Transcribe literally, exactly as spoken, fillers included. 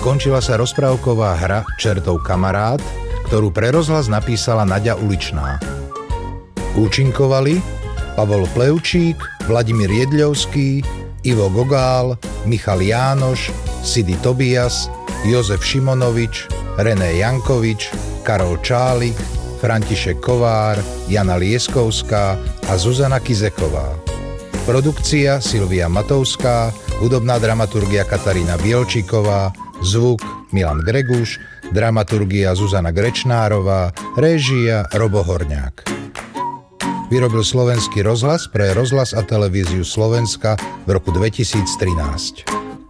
Skončila sa rozprávková hra Čertov kamarát, ktorú pre rozhlas napísala Naďa Uličná. Účinkovali Pavol Plevčík, Vladimír Jedľovský, Ivo Gogál, Michal Jánoš, Sidi Tobias, Jozef Šimonovič, René Jankovič, Karol Čálik, František Kovár, Jana Lieskovská a Zuzana Kizeková. Produkcia Silvia Matovská, hudobná dramaturgia Katarína Bielčíková, zvuk Milan Greguš, dramaturgia Zuzana Grečnárová, réžia Robo Horňák. Vyrobil Slovenský rozhlas pre Rozhlas a televíziu Slovenska v roku dvetisíctrinásť.